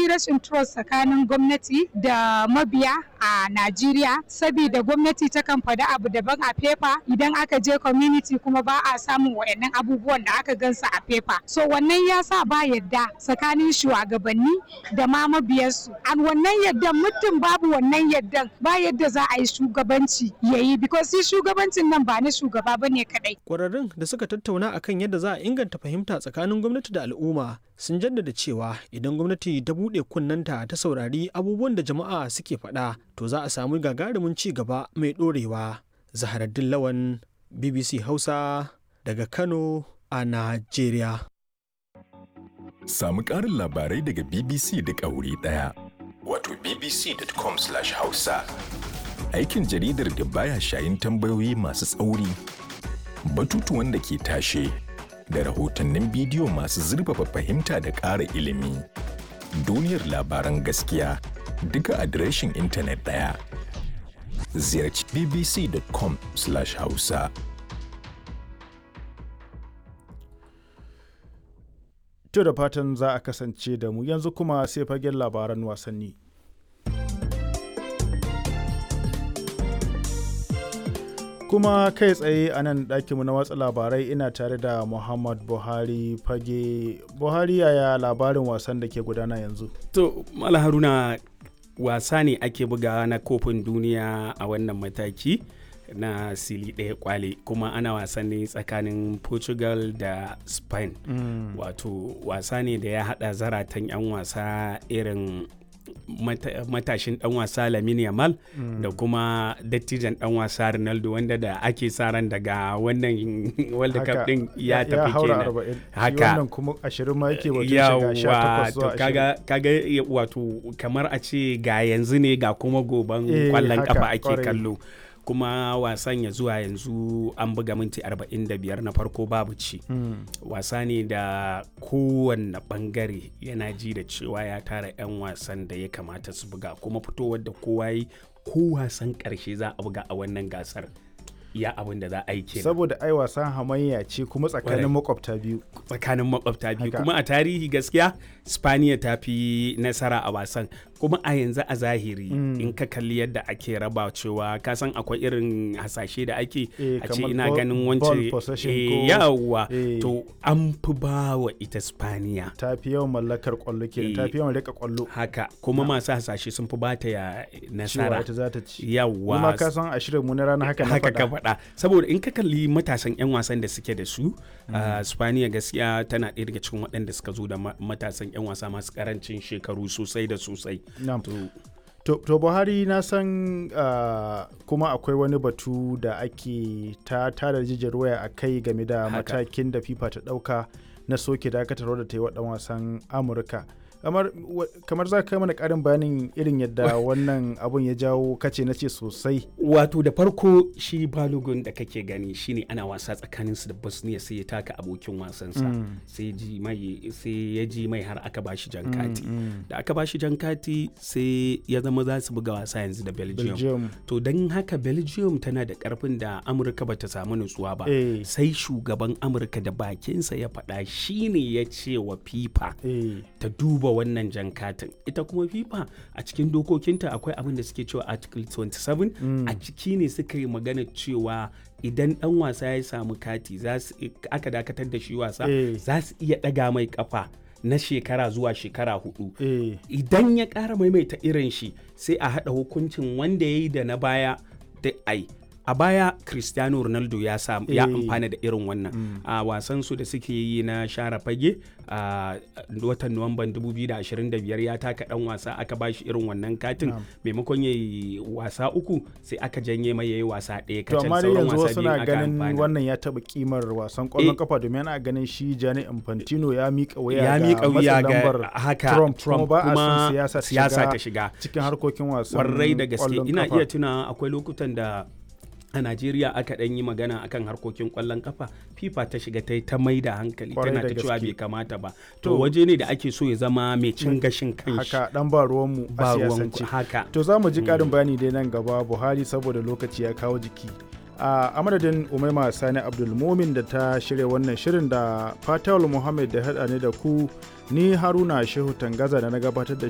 rashin trust tsakanin gwamnati da mabiya a Najeriya, saboda gwamnati takan faɗi abu daban a fefa, idan aka je community kuma ba a samun wayannan abubuwan da aka gansu a fefa. So wannan ya sa ba yadda tsakanin shugabanni da ma mabiyarsu. An wannan yaddan mutum babu wannan yaddan ba yadda za a yi shugabanci yayi, because shugabancin nan ba na shugaba bane kadai. Kwararrun da suka tattauna akan yadda za a inganta fahimta tsakanin gwamnati da al'umma sun jaddada cewa idan gwamnati ta buɗe kunnanta ta saurari abubuwan da jama'a suke faɗa, to za a samu gagarumin ci gaba mai ɗorewa. Zaharaddin Lawan, BBC Hausa daga Kano a Najeriya. Samu ƙarin labarai daga BBC da wuri ɗaya. Wato bbc.com/hausa. Aikin jaridar da baya shayin tambayoyi masu tsauri, batutuwan da ke tashe, da rahotannin bidiyo masu zurfafa fahimta da ƙara ilimi. Duniyar labaran gaskiya duka adireshin intanet ɗaya. Ziyarci bbc.com/hausa. To da fatan za a kasance da mu yanzu kuma sai fagen labaran wasanni. Kuma kai tsaye a nan ɗakinmu na watsa labarai ina tare da Muhammad Buhari fage. Buhari, yaya labarin wasan da ke gudana yanzu? To, Mala Haruna, wasa ne ake bugawa na kofin duniya a wannan mataki na sili ɗaya kwale, kuma ana wasan ne tsakanin Portugal da Spain. Wato wasa ne da ya haɗa zaratan 'yan wasa irin matashin dan wasa Lamine Yamal da kuma dattijan dan wasa Ronaldo, wanda da ake sa ran daga wannan World Cup din ya tafi kenan. Haka wannan kuma 20 ma yake wato shiga 18 zuwa 20. Kaga wato kamar a ce ga yanzu ne ga kuma goban kwallon kafa ake kallo. Kuma wasan ya zuwa yanzu an buga minti 45 na farko babu ci. Wasa ne da kowanne bangare yana ji da cewa ya tara 'yan wasan da ya kamata su buga, kuma fitowar da kowa yi ko wasan karshe za a buga a wannan gasar ya abin da za a yi kenan. Saboda ai wasan hamayya ce kuma tsakanin makwabta biyu. Kuma a tarihi gaskiya Spaniya ta fi nasara a wasan, kuma a yanzu a zahiri in ka kalli yadda ake raba cewa ka san akwai irin hasashe da ake a ce ina ganin wance yawa to an fi ba wa ita Spaniya. Ta fi yawan mallakar kwallo kenan, ta fi yawan rika kwallo. Haka kuma masu hasashe sun fi ba ta ya nasara. Cewa ita za ta ci. Yawa. Kuma ka san a shirin mu na rana haka na faɗa. Saboda in ka kalli matasan 'yan wasan da suke da su, Spaniya gaskiya tana ɗaya daga cikin waɗanda suka zo da matasan 'yan wasa masu karancin shekaru sosai da sosai. To Buhari, na san kuma akwai wani batu da ake tada jijiyar waya a kai game da matakin da FIFA ta ɗauka na soke dakatarwa da ta yi wa ɗan wasan Amurka. kamar za ka kai mana karin bayanin irin yadda wannan abun ya jawo kace na ce sosai. Wato da farko shi Balogun da kake gani shine ana wasa tsakanin su da Bosnia, sai ya taka abokin wasansa sai ya ji mai har aka bashi jan kati. Da aka bashi jan kati sai ya zama za su buga wasa yanzu da Belgium. To don haka Belgium tana da karfin da Amurka bata samu nutsuwa ba. Sai shugaban Amurka da bakinsa ya faɗa shine ya ce wa FIFA ta duba wannan jan katin. Ita kuma FIFA a cikin dokokinta akwai abin da suke cewa Article 27 a ciki ne suka yi magana cewa idan dan wasa ya samu kati aka dakatar da shi wasa za su iya daga mai kafa na shekara zuwa shekara 4. Idan ya ƙara maimaita irin shi sai a haɗa hukuncin wanda ya yi da na baya da ai. A baya Cristiano Ronaldo ya amfana da irin wannan a wasan su da suke yi na share fage a watan Nuwamban 2025 ya taka dan wasa aka bashi irin wannan katin maimakon yayi wasa 3 sai aka janye mai yayi wasa 1 kacal. Amma dai yanzu wasu na ganin wannan ya taba kimar wasan kwallon kafa domin ana ganin shi Gianni Infantino ya mika wuya ga Trump kuma siyasa ta shiga cikin harkokin wasan kwarai da gaske. Ina iya tuna akwai lokutan da a Najeriya aka ɗan yi magana akan harkokin ƙwallon kafa, FIFA ta shiga ta mai da hankali tana ta cewa bai kamata ba. To waje ne da ake so ya zama mai cin gashin kanshi. Haka dan ba ruwanmu a siyasance. Haka. To za mu ji ƙarin bayani dai nan gaba Buhari saboda lokaci ya kawo jiki. A madadin Umaima Sani Abdulmumin da ta shirya wannan shirin da Fatawul Muhammad da haɗa ne da ku, ni Haruna Shehu Tangaza da na gabatar da